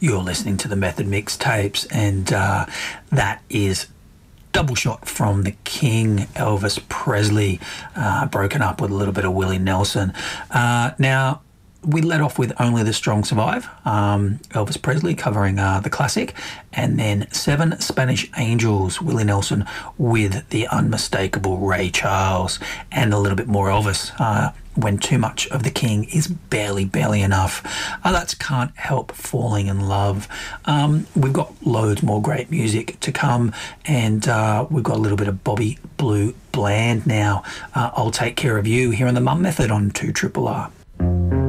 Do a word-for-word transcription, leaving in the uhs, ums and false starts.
You're listening to the Method Mixtapes, and uh, that is Double Shot from the King, Elvis Presley, uh, broken up with a little bit of Willie Nelson. Uh, now, we let off with Only the Strong Survive, um, Elvis Presley covering uh, the classic, and then Seven Spanish Angels, Willie Nelson with the unmistakable Ray Charles, and a little bit more Elvis. Uh, when too much of the King is barely, barely enough. Uh, that's Can't Help Falling in Love. Um, we've got loads more great music to come, and uh, we've got a little bit of Bobby Blue Bland now. Uh, I'll Take Care of You here on the Mum Method on two R R R.